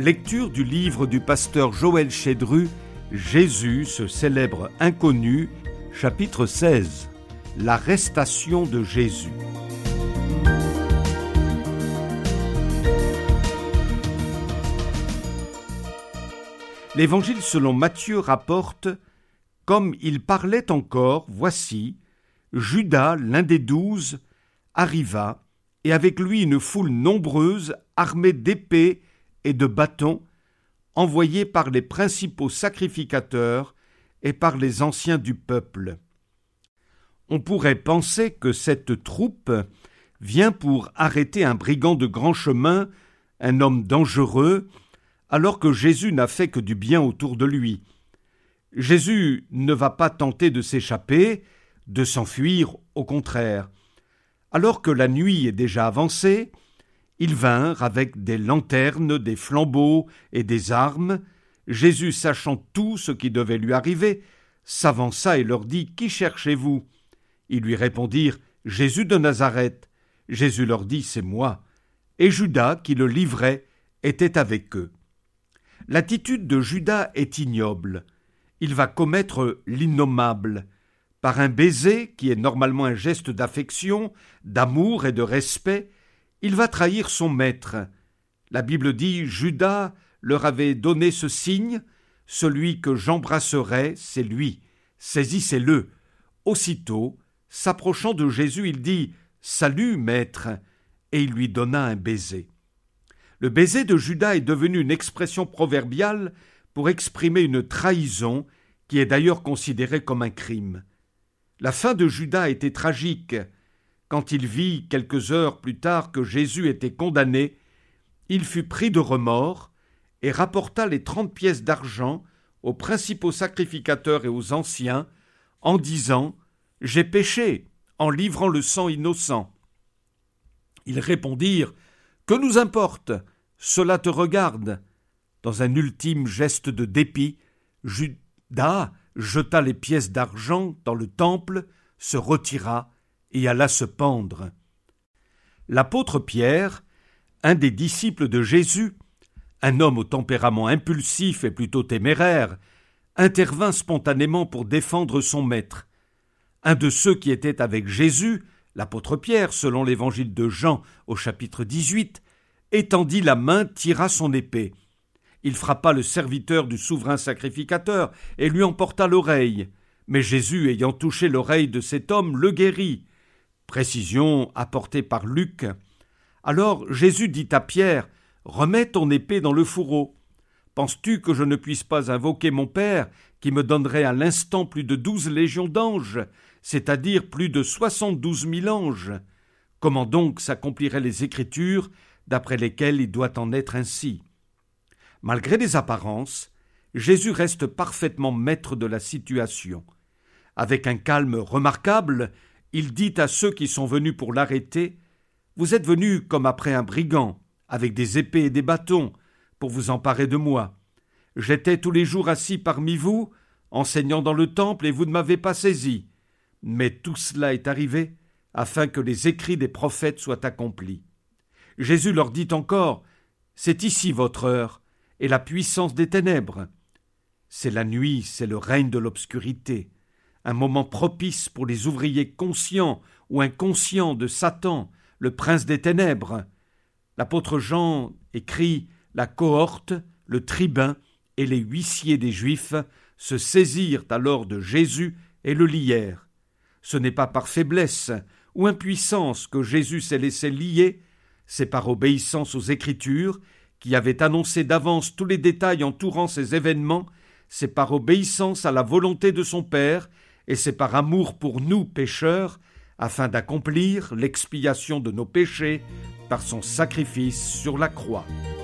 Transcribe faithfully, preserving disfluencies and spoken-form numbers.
Lecture du livre du pasteur Joël Chédru, Jésus, ce célèbre inconnu, chapitre seize. L'arrestation de Jésus. L'Évangile selon Matthieu rapporte « Comme il parlait encore, voici, Judas, l'un des douze, arriva, et avec lui une foule nombreuse, armée d'épées et de bâtons, envoyés par les principaux sacrificateurs et par les anciens du peuple. » On pourrait penser que cette troupe vient pour arrêter un brigand de grand chemin, un homme dangereux, alors que Jésus n'a fait que du bien autour de lui. Jésus ne va pas tenter de s'échapper, de s'enfuir, au contraire. Alors que la nuit est déjà avancée, ils vinrent avec des lanternes, des flambeaux et des armes. Jésus, sachant tout ce qui devait lui arriver, s'avança et leur dit « Qui cherchez-vous » Ils lui répondirent « Jésus de Nazareth ». Jésus leur dit « C'est moi ». Et Judas, qui le livrait, était avec eux. L'attitude de Judas est ignoble. Il va commettre l'innommable. Par un baiser, qui est normalement un geste d'affection, d'amour et de respect, il va trahir son maître. La Bible dit « Judas leur avait donné ce signe, celui que j'embrasserai, c'est lui, saisissez-le ». Aussitôt, s'approchant de Jésus, il dit « Salut, maître », et il lui donna un baiser. Le baiser de Judas est devenu une expression proverbiale pour exprimer une trahison qui est d'ailleurs considérée comme un crime. La fin de Judas était tragique. Quand il vit quelques heures plus tard que Jésus était condamné, il fut pris de remords et rapporta les trente pièces d'argent aux principaux sacrificateurs et aux anciens en disant « J'ai péché en livrant le sang innocent. » Ils répondirent « Que nous importe ? Cela te regarde. » Dans un ultime geste de dépit, Judas jeta les pièces d'argent dans le temple, se retira et alla se pendre. L'apôtre Pierre, un des disciples de Jésus, un homme au tempérament impulsif et plutôt téméraire, intervint spontanément pour défendre son maître. Un de ceux qui étaient avec Jésus, l'apôtre Pierre, selon l'évangile de Jean au chapitre dix-huit, étendit la main, tira son épée. Il frappa le serviteur du souverain sacrificateur et lui emporta l'oreille. Mais Jésus, ayant touché l'oreille de cet homme, le guérit. Précision apportée par Luc. Alors Jésus dit à Pierre « Remets ton épée dans le fourreau. Penses-tu que je ne puisse pas invoquer mon Père, qui me donnerait à l'instant plus de douze légions d'anges, c'est-à-dire plus de soixante-douze mille anges? Comment donc s'accompliraient les Écritures, d'après lesquelles il doit en être ainsi ?» Malgré les apparences, Jésus reste parfaitement maître de la situation. Avec un calme remarquable, il dit à ceux qui sont venus pour l'arrêter « Vous êtes venus comme après un brigand, avec des épées et des bâtons, pour vous emparer de moi. J'étais tous les jours assis parmi vous, enseignant dans le temple, et vous ne m'avez pas saisi. Mais tout cela est arrivé afin que les écrits des prophètes soient accomplis. » Jésus leur dit encore « C'est ici votre heure, et la puissance des ténèbres. » C'est la nuit, c'est le règne de l'obscurité, un moment propice pour les ouvriers conscients ou inconscients de Satan, le prince des ténèbres. L'apôtre Jean écrit « La cohorte, le tribun et les huissiers des Juifs se saisirent alors de Jésus et le lièrent. » Ce n'est pas par faiblesse ou impuissance que Jésus s'est laissé lier, c'est par obéissance aux Écritures, qui avaient annoncé d'avance tous les détails entourant ces événements, c'est par obéissance à la volonté de son Père, et c'est par amour pour nous pécheurs, afin d'accomplir l'expiation de nos péchés par son sacrifice sur la croix.